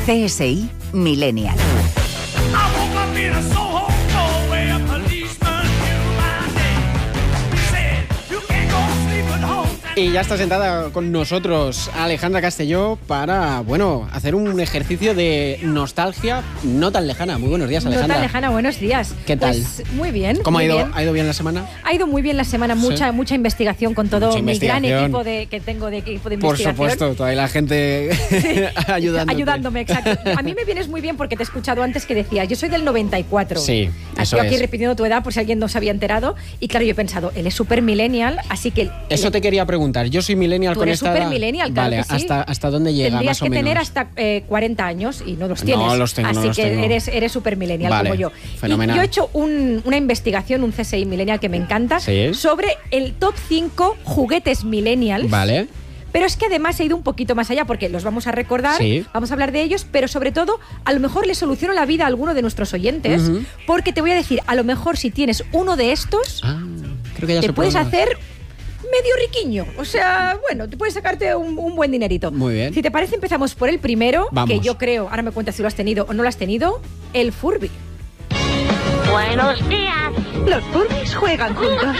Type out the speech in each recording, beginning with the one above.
CSI Millennial. Y ya está sentada con nosotros Alejandra Castelló para, hacer un ejercicio de nostalgia no tan lejana. Muy buenos días, Alejandra. No tan lejana, buenos días. ¿Qué tal? Pues muy bien. ¿Cómo ha ido? Bien. ¿Ha ido bien la semana? Ha ido muy bien la semana, mucha investigación con todo mi gran equipo que tengo de equipo de investigación. Por supuesto, toda la gente ayudándome, exacto. A mí me vienes muy bien porque te he escuchado antes que decías, yo soy del 94. Sí, eso aquí repitiendo tu edad por si alguien no se había enterado. Y claro, yo he pensado, él es súper millennial, así que... Eso te quería preguntar. Yo soy millennial con esta edad. Tú eres súper millennial, claro vale, que sí. ¿hasta dónde llega, Tendrías más o que menos? tener hasta 40 años y no los tienes. No los tengo, así no los que tengo. eres súper millennial Vale, como yo. fenomenal. Y yo he hecho una investigación, un CSI millennial que me encanta, ¿Sí? sobre el top 5 juguetes millennials. Vale. Pero es que además he ido un poquito más allá porque los vamos a recordar, sí. Vamos a hablar de ellos, pero sobre todo a lo mejor le soluciono la vida a alguno de nuestros oyentes, porque te voy a decir, a lo mejor si tienes uno de estos, creo que ya te puedes podemos hacer medio riquiño. O sea, te puedes sacarte un buen dinerito. Muy bien. Si te parece, empezamos por el primero, Vamos. que yo creo, ahora me cuentas si lo has tenido o no lo has tenido, el Furby. Buenos días. Los Furbies juegan juntos.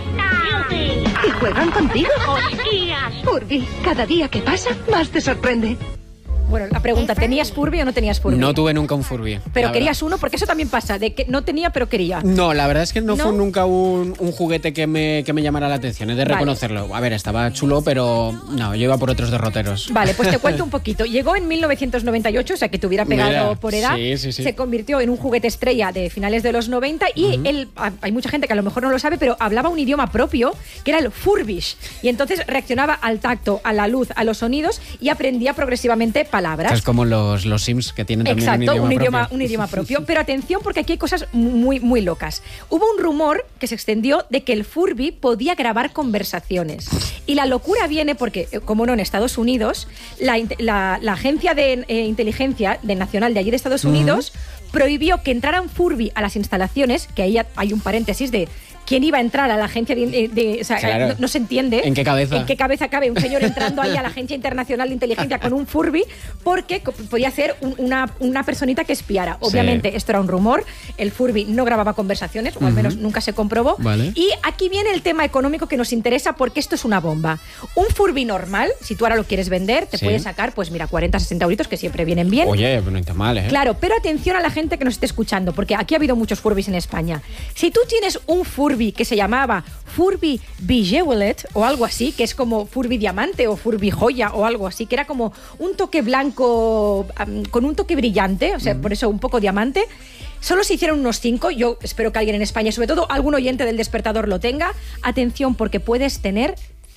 ¿Y juegan contigo? ¡Hostías! Furby, cada día que pasa, más te sorprende. Bueno, la pregunta, ¿tenías Furby o no tenías Furby? No tuve nunca un Furby. Pero querías uno, porque eso también pasa, de que no tenía pero quería. No, la verdad es que no ¿No? fue nunca un juguete que me llamara la atención, he de reconocerlo. A ver, estaba chulo, pero no, yo iba por otros derroteros. Vale, pues te cuento un poquito. Llegó en 1998, o sea que te hubiera pegado Mira, por edad. sí. Se convirtió en un juguete estrella de finales de los 90 y él, hay mucha gente que a lo mejor no lo sabe, pero hablaba un idioma propio, que era el Furbish. Y entonces reaccionaba al tacto, a la luz, a los sonidos y aprendía progresivamente palabras. Es como los Sims, que tienen también un idioma propio. Pero atención, porque aquí hay cosas muy, muy locas. Hubo un rumor que se extendió de que el Furby podía grabar conversaciones. Y la locura viene porque, como no, en Estados Unidos, la agencia de inteligencia nacional de allí de Estados Unidos prohibió que entraran Furby a las instalaciones, que ahí hay un paréntesis de... ¿Quién iba a entrar a la agencia o sea, claro. no se entiende. ¿En qué cabeza? ¿En qué cabeza cabe un señor entrando ahí a la Agencia Internacional de Inteligencia con un Furby? Porque podía ser una personita que espiara. Obviamente, esto era un rumor. El Furby no grababa conversaciones, o al menos nunca se comprobó. Vale. Y aquí viene el tema económico que nos interesa, porque esto es una bomba. Un Furby normal, si tú ahora lo quieres vender, te puedes sacar, 40, 60 euritos, que siempre vienen bien. Oye, pero no está mal, ¿eh? Claro, pero atención a la gente que nos esté escuchando, porque aquí ha habido muchos Furbies en España. Si tú tienes un Furby que se llamaba Furby Bejeweled o algo así, que es como Furby Diamante o Furby Joya o algo así, que era como un toque blanco con un toque brillante, o sea, por eso un poco diamante. Solo se hicieron unos 5, yo espero que alguien en España, sobre todo algún oyente del Despertador lo tenga. Atención, porque puedes tener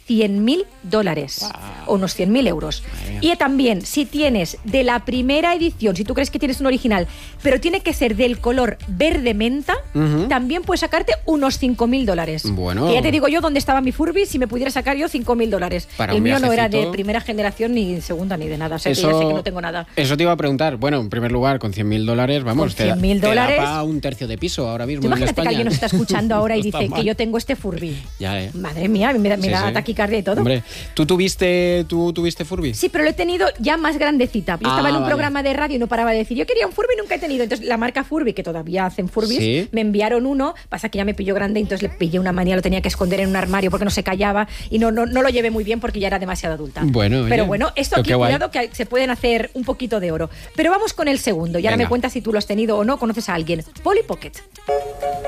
$100.000 o unos 100.000 euros. Y también, si tienes de la primera edición, si tú crees que tienes un original, pero tiene que ser del color verde menta, también puedes sacarte unos $5.000. Bueno. Que ya te digo yo dónde estaba mi Furby si me pudiera sacar yo $5.000. El mío no era de primera generación, ni segunda, ni de nada. O sea, eso, que ya sé que no tengo nada. Eso te iba a preguntar. Bueno, en primer lugar, con $100.000, vamos, con $100.000 te da para un tercio de piso ahora mismo en imagínate España. que alguien nos está escuchando ahora y No está dice mal. que yo tengo este Furby. Ya, Madre mía, me da taquicardia y todo. Hombre, ¿tú tuviste Furby? Sí, pero lo he tenido ya más grandecita. Yo estaba en un programa de radio y no paraba de decir, yo quería un Furby y nunca he tenido. Entonces la marca Furby, que todavía hacen Furbies, me enviaron uno. Pasa que ya me pilló grande, entonces le pillé una manía, lo tenía que esconder en un armario porque no se callaba y no lo llevé muy bien porque ya era demasiado adulta. Bueno, pero oye, bueno, esto aquí, cuidado, que se pueden hacer un poquito de oro. Pero vamos con el segundo. Y ahora me cuentas si tú lo has tenido o no, conoces a alguien. Polly Pocket.